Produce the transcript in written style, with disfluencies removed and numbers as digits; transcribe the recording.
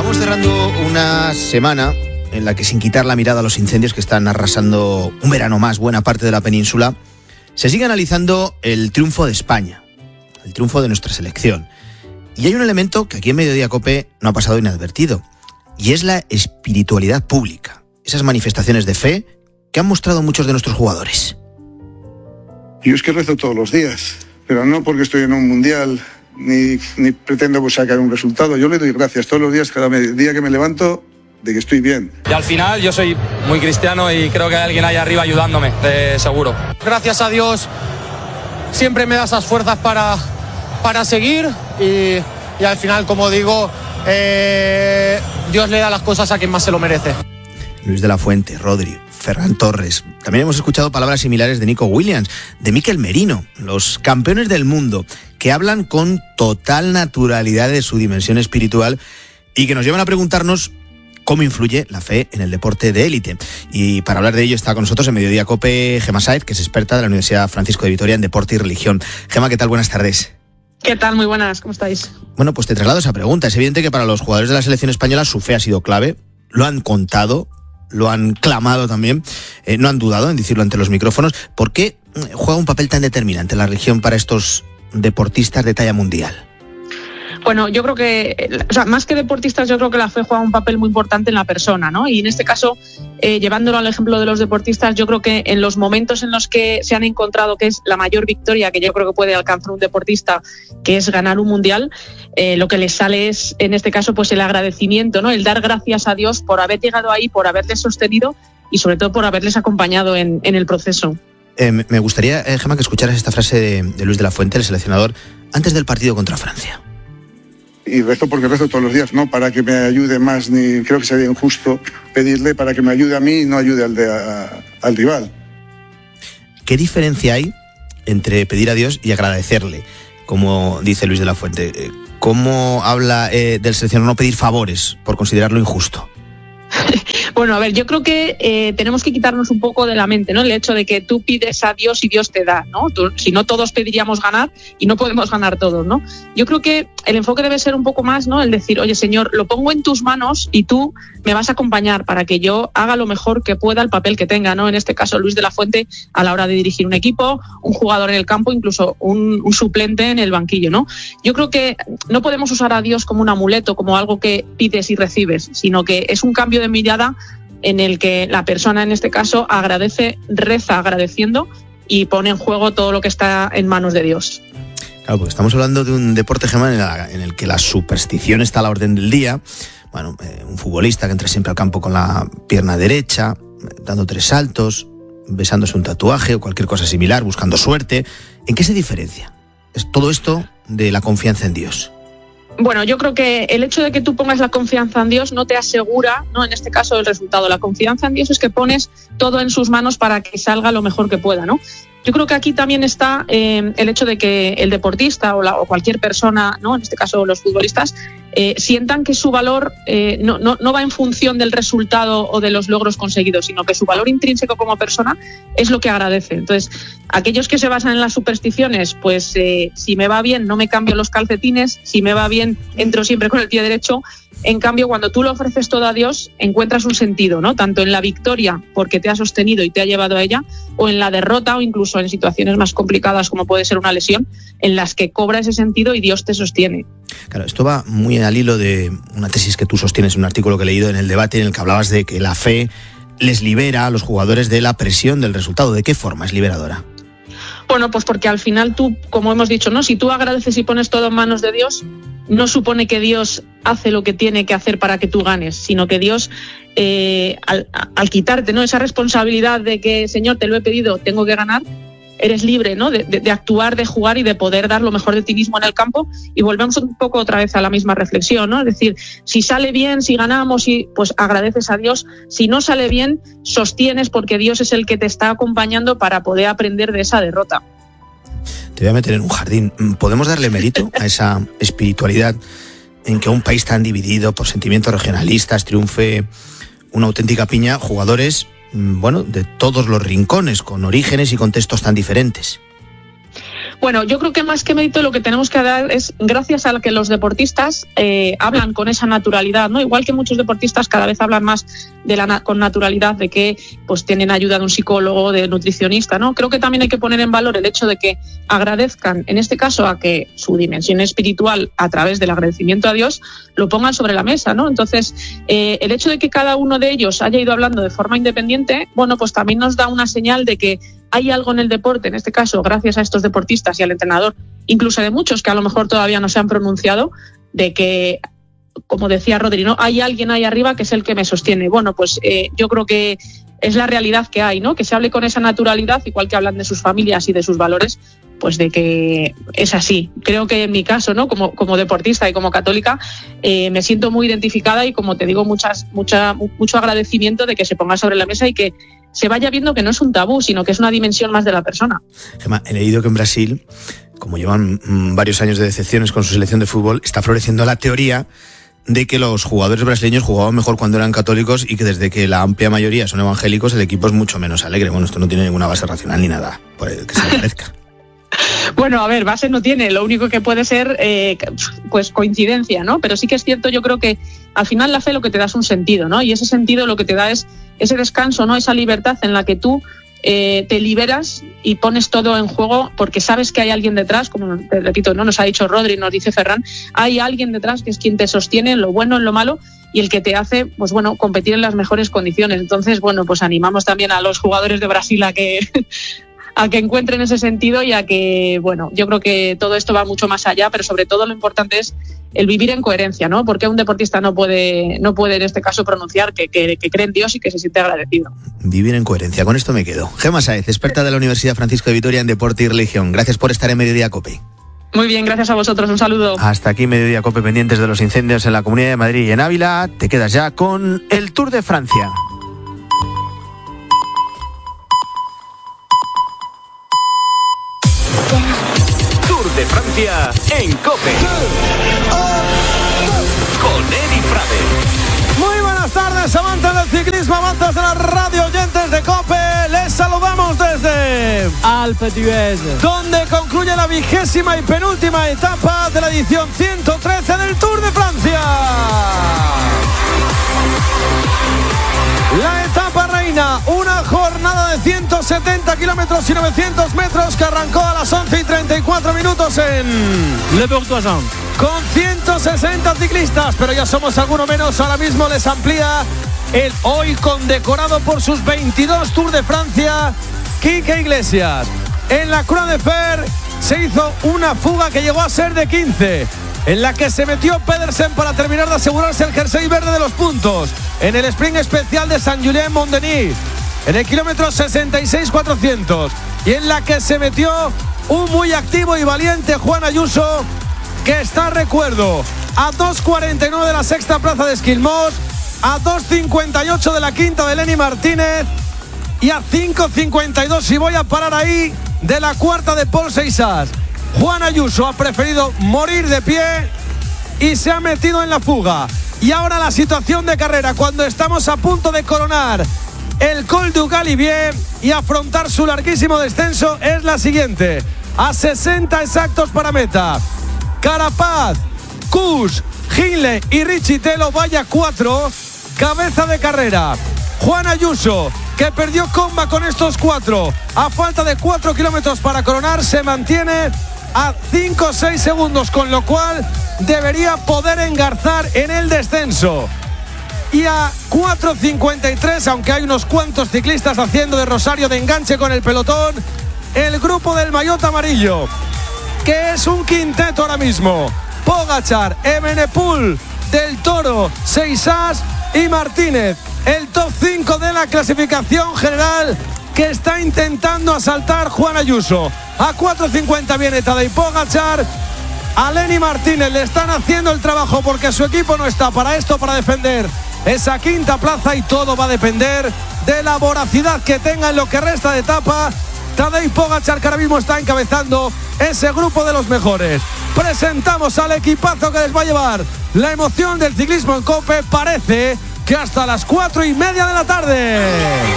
Estamos cerrando una semana en la que, sin quitar la mirada a los incendios que están arrasando un verano más buena parte de la península, se sigue analizando el triunfo de España, el triunfo de nuestra selección. Y hay un elemento que aquí en Mediodía COPE no ha pasado inadvertido, y es la espiritualidad pública, esas manifestaciones de fe que han mostrado muchos de nuestros jugadores. Yo es que rezo todos los días, pero no porque estoy en un mundial, ni pretendo sacar un resultado. Yo le doy gracias todos los días, cada día que me levanto, de que estoy bien. Y al final yo soy muy cristiano y creo que hay alguien ahí arriba ayudándome, seguro. Gracias a Dios siempre me da esas fuerzas para seguir y al final, como digo, Dios le da las cosas a quien más se lo merece. Luis de la Fuente, Rodri, Ferran Torres. También hemos escuchado palabras similares de Nico Williams, de Mikel Merino, los campeones del mundo, que hablan con total naturalidad de su dimensión espiritual y que nos llevan a preguntarnos cómo influye la fe en el deporte de élite. Y para hablar de ello está con nosotros en Mediodía COPE Gemma Sáez, que es experta de la Universidad Francisco de Vitoria en deporte y religión. Gemma, ¿qué tal? Buenas tardes. ¿Qué tal? Muy buenas, ¿cómo estáis? Bueno, pues te traslado esa pregunta. Es evidente que para los jugadores de la selección española su fe ha sido clave, lo han contado, lo han clamado también, no han dudado en decirlo ante los micrófonos. ¿Por qué juega un papel tan determinante la religión para estos deportistas de talla mundial? Bueno, yo creo que, más que deportistas, yo creo que la fe juega un papel muy importante en la persona, ¿no? Y en este caso, llevándolo al ejemplo de los deportistas, yo creo que en los momentos en los que se han encontrado que es la mayor victoria que yo creo que puede alcanzar un deportista, que es ganar un mundial, lo que les sale es, en este caso, pues el agradecimiento, ¿no? El dar gracias a Dios por haber llegado ahí, por haberles sostenido y sobre todo por haberles acompañado en el proceso. Me gustaría, Gemma, que escucharas esta frase de Luis de la Fuente, el seleccionador, antes del partido contra Francia. Y rezo porque rezo todos los días, no para que me ayude más, ni creo que sería injusto pedirle para que me ayude a mí y no ayude al rival. ¿Qué diferencia hay entre pedir a Dios y agradecerle, como dice Luis de la Fuente? ¿Cómo habla del seleccionador no pedir favores por considerarlo injusto? Bueno, a ver, yo creo que tenemos que quitarnos un poco de la mente, ¿no? El hecho de que tú pides a Dios y Dios te da, ¿no? Si no, todos pediríamos ganar y no podemos ganar todos, ¿no? Yo creo que el enfoque debe ser un poco más, ¿no? El decir, oye, Señor, lo pongo en tus manos y tú me vas a acompañar para que yo haga lo mejor que pueda el papel que tenga, ¿no? En este caso, Luis de la Fuente, a la hora de dirigir un equipo, un jugador en el campo, incluso un suplente en el banquillo, ¿no? Yo creo que no podemos usar a Dios como un amuleto, como algo que pides y recibes, sino que es un cambio de mirada en el que la persona, en este caso, agradece, reza agradeciendo y pone en juego todo lo que está en manos de Dios. Claro, porque estamos hablando de un deporte, Gemma, en el que la superstición está a la orden del día. Bueno, un futbolista que entra siempre al campo con la pierna derecha, dando 3 saltos, besándose un tatuaje o cualquier cosa similar, buscando suerte. ¿En qué se diferencia? ¿Es todo esto de la confianza en Dios? Bueno, yo creo que el hecho de que tú pongas la confianza en Dios no te asegura, ¿no? En este caso, el resultado. La confianza en Dios es que pones todo en sus manos para que salga lo mejor que pueda, ¿no? Yo creo que aquí también está el hecho de que el deportista o cualquier persona, ¿no? En este caso los futbolistas, sientan que su valor no va en función del resultado o de los logros conseguidos, sino que su valor intrínseco como persona es lo que agradece. Entonces, aquellos que se basan en las supersticiones, pues si me va bien no me cambio los calcetines, si me va bien entro siempre con el pie derecho. En cambio, cuando tú lo ofreces todo a Dios, encuentras un sentido, ¿no? Tanto en la victoria, porque te ha sostenido y te ha llevado a ella, o en la derrota, o incluso en situaciones más complicadas como puede ser una lesión, en las que cobra ese sentido y Dios te sostiene. Claro, esto va muy al hilo de una tesis que tú sostienes en un artículo que he leído en el debate, en el que hablabas de que la fe les libera a los jugadores de la presión del resultado. ¿De qué forma es liberadora? Bueno, pues porque al final tú, como hemos dicho, ¿no? Si tú agradeces y pones todo en manos de Dios, no supone que Dios hace lo que tiene que hacer para que tú ganes, sino que Dios, al quitarte, ¿no? Esa responsabilidad de que, Señor, te lo he pedido, tengo que ganar, eres libre, ¿no? de actuar, de jugar y de poder dar lo mejor de ti mismo en el campo. Y volvemos un poco otra vez a la misma reflexión, ¿no? Es decir, si sale bien, si ganamos, pues agradeces a Dios. Si no sale bien, sostienes porque Dios es el que te está acompañando para poder aprender de esa derrota. Te voy a meter en un jardín. ¿Podemos darle mérito a esa espiritualidad en que un país tan dividido por sentimientos regionalistas triunfe una auténtica piña? Jugadores, bueno, de todos los rincones, con orígenes y contextos tan diferentes. Bueno, yo creo que más que mérito lo que tenemos que dar es gracias a que los deportistas hablan con esa naturalidad, ¿no? Igual que muchos deportistas cada vez hablan más con naturalidad de que pues tienen ayuda de un psicólogo, de nutricionista, ¿no? Creo que también hay que poner en valor el hecho de que agradezcan, en este caso, a que su dimensión espiritual, a través del agradecimiento a Dios, lo pongan sobre la mesa, ¿no? Entonces, el hecho de que cada uno de ellos haya ido hablando de forma independiente, bueno, pues también nos da una señal de que hay algo en el deporte, en este caso, gracias a estos deportistas y al entrenador, incluso de muchos que a lo mejor todavía no se han pronunciado, de que, como decía Rodri, ¿no? Hay alguien ahí arriba que es el que me sostiene. Bueno, pues yo creo que es la realidad que hay, ¿no? Que se hable con esa naturalidad, igual que hablan de sus familias y de sus valores, pues de que es así. Creo que en mi caso, ¿no? Como deportista y como católica, me siento muy identificada y, como te digo, mucho agradecimiento de que se ponga sobre la mesa y que se vaya viendo que no es un tabú, sino que es una dimensión más de la persona. Gemma, he leído que en Brasil, como llevan varios años de decepciones con su selección de fútbol, está floreciendo la teoría de que los jugadores brasileños jugaban mejor cuando eran católicos y que desde que la amplia mayoría son evangélicos el equipo es mucho menos alegre. Bueno, esto no tiene ninguna base racional ni nada, por el que se le parezca. Bueno, a ver, base no tiene, lo único que puede ser pues coincidencia, ¿no? Pero sí que es cierto, yo creo que al final la fe lo que te da es un sentido, ¿no? Y ese sentido lo que te da es ese descanso, ¿no? Esa libertad en la que tú te liberas y pones todo en juego porque sabes que hay alguien detrás, como te repito, ¿no? Nos ha dicho Rodri, nos dice Ferran, hay alguien detrás que es quien te sostiene en lo bueno, en lo malo, y el que te hace, pues bueno, competir en las mejores condiciones. Entonces, bueno, pues animamos también a los jugadores de Brasil a que encuentren ese sentido y a que, bueno, yo creo que todo esto va mucho más allá, pero sobre todo lo importante es el vivir en coherencia, ¿no? Porque un deportista no puede en este caso pronunciar que cree en Dios y que se siente agradecido. Vivir en coherencia, con esto me quedo. Gemma Sáez, experta de la Universidad Francisco de Vitoria en Deporte y Religión. Gracias por estar en Mediodía COPE. Muy bien, gracias a vosotros, un saludo. Hasta aquí Mediodía COPE, pendientes de los incendios en la Comunidad de Madrid y en Ávila. Te quedas ya con el Tour de Francia. Tour de Francia en COPE. Con Edi Frade. Muy buenas tardes, amantes del ciclismo, amantes de la radio, oyentes de COPE. Les saludamos desde Alpe d'Huez, donde concluye la 20ª y penúltima etapa de la edición 113 del Tour de Francia. La etapa reina, una jornada de 170 kilómetros y 900 metros que arrancó a las 11:34 en Le Bourgoisan. Con 160 ciclistas, pero ya somos alguno menos. Ahora mismo les amplía el hoy condecorado por sus 22 Tour de Francia, Quique Iglesias. En la Croix de Fer se hizo una fuga que llegó a ser de 15, en la que se metió Pedersen para terminar de asegurarse el jersey verde de los puntos. En el sprint especial de Saint-Julien-Mont-Denis, en el kilómetro 66,400, y en la que se metió un muy activo y valiente Juan Ayuso, que está, recuerdo, a 2:49 de la sexta plaza de Esquilmós, a 2:58 de la quinta de Lenny Martínez y a 5:52, y voy a parar ahí, de la cuarta de Paul Seixas. Juan Ayuso ha preferido morir de pie y se ha metido en la fuga. Y ahora la situación de carrera, cuando estamos a punto de coronar el Col du Galibier y afrontar su larguísimo descenso, es la siguiente: a 60 exactos para meta, Carapaz, Kuss, Hindley y Richie Telo, vaya 4, cabeza de carrera. Juan Ayuso, que perdió comba con estos 4, a falta de 4 kilómetros para coronar, se mantiene a 5 o 6 segundos, con lo cual debería poder engarzar en el descenso. Y a 4:53, aunque hay unos cuantos ciclistas haciendo de rosario de enganche con el pelotón, el grupo del maillot amarillo, que es un quinteto ahora mismo: Pogačar, Evenepoel, Del Toro, Seixas y Martínez. El top 5 de la clasificación general, que está intentando asaltar Juan Ayuso. A 4:50 viene Tadej Pogačar. A Lenny Martínez le están haciendo el trabajo porque su equipo no está para esto, para defender esa quinta plaza, y todo va a depender de la voracidad que tenga en lo que resta de etapa Tadej Pogačar, que ahora mismo está encabezando ese grupo de los mejores. Presentamos al equipazo que les va a llevar la emoción del ciclismo en COPE, parece que hasta las 4:30 de la tarde.